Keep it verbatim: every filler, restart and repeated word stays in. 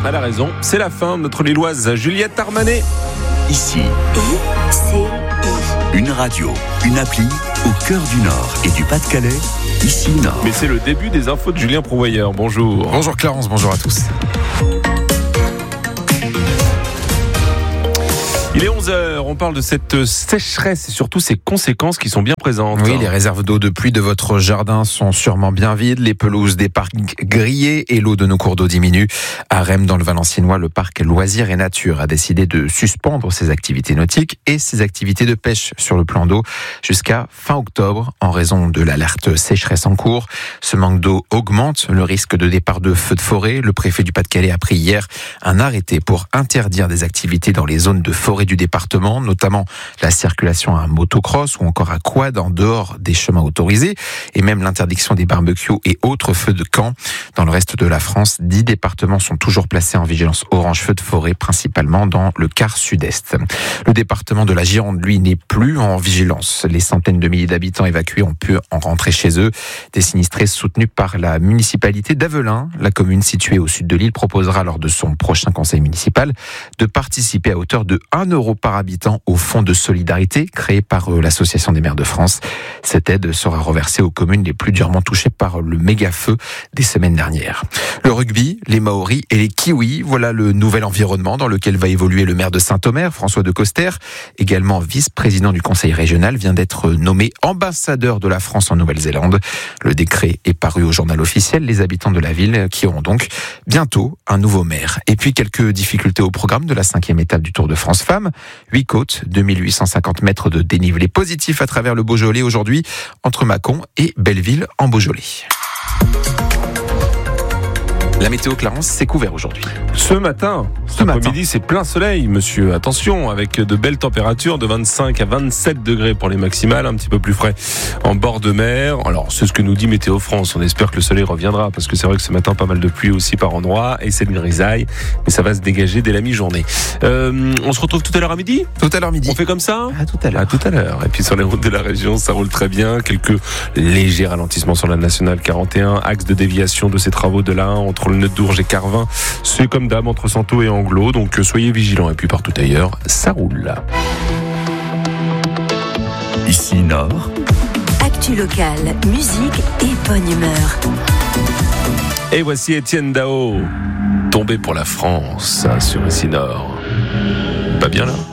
Elle a raison, c'est la fin. Notre Lilloise Juliette Armanet. Ici, I C I. une radio, une appli au cœur du Nord et du Pas-de-Calais. Ici Nord. Mais c'est le début des infos de Julien Prouvoyeur. Bonjour. Bonjour Clarence, bonjour à tous. Il est onze heures, on parle de cette sécheresse et surtout ses conséquences qui sont bien présentes. Oui, les réserves d'eau de pluie de votre jardin sont sûrement bien vides, les pelouses des parcs grillées et l'eau de nos cours d'eau diminue. À Rheims, dans le Valenciennois, le parc Loisirs et Nature a décidé de suspendre ses activités nautiques et ses activités de pêche sur le plan d'eau jusqu'à fin octobre en raison de l'alerte sécheresse en cours. Ce manque d'eau augmente le risque de départ de feux de forêt. Le préfet du Pas-de-Calais a pris hier un arrêté pour interdire des activités dans les zones de forêt du département, notamment la circulation à motocross ou encore à quad en dehors des chemins autorisés et même l'interdiction des barbecues et autres feux de camp. Dans le reste de la France, dix départements sont toujours placés en vigilance orange feu de forêt, principalement dans le quart sud-est. Le département de la Gironde, lui, n'est plus en vigilance. Les centaines de milliers d'habitants évacués ont pu en rentrer chez eux. Des sinistrés soutenus par la municipalité d'Avelin, la commune située au sud de l'île, proposera lors de son prochain conseil municipal de participer à hauteur de un euro par habitant au fonds de solidarité créé par l'Association des maires de France. Cette aide sera reversée aux communes les plus durement touchées par le méga-feu des semaines dernières. Le rugby, les Maoris et les Kiwis, voilà le nouvel environnement dans lequel va évoluer le maire de Saint-Omer, François de Coster, également vice-président du conseil régional, vient d'être nommé ambassadeur de la France en Nouvelle-Zélande. Le décret est paru au journal officiel. Les habitants de la ville qui auront donc bientôt un nouveau maire. Et puis quelques difficultés au programme de la cinquième étape du Tour de France Femmes. Huit côtes, deux mille huit cent cinquante mètres de dénivelé positif à travers le Beaujolais aujourd'hui, entre Mâcon et Belleville en Beaujolais. La météo, Clarence, c'est couvert aujourd'hui. Ce matin, cet après-midi, c'est plein soleil, monsieur. Attention, avec de belles températures de vingt-cinq à vingt-sept degrés pour les maximales, un petit peu plus frais en bord de mer. Alors, c'est ce que nous dit Météo France. On espère que le soleil reviendra, parce que c'est vrai que ce matin, pas mal de pluie aussi par endroits, et c'est de grisaille, mais ça va se dégager dès la mi-journée. Euh, on se retrouve tout à l'heure à midi ? Tout à l'heure midi. On fait comme ça ? À tout à l'heure. À tout à l'heure. Et puis sur les routes de la région, ça roule très bien. Quelques légers ralentissements sur la nationale quarante et un, axe de déviation de ces travaux de l'A un entre le nœud d'Ourges et Carvin. C'est comme d'hab entre Santo et Anglo, donc soyez vigilants. Et puis partout ailleurs, ça roule. Ici Nord. Actu locale, musique et bonne humeur. Et voici Étienne Dao, tombé pour la France sur Ici Nord. Pas bien là ?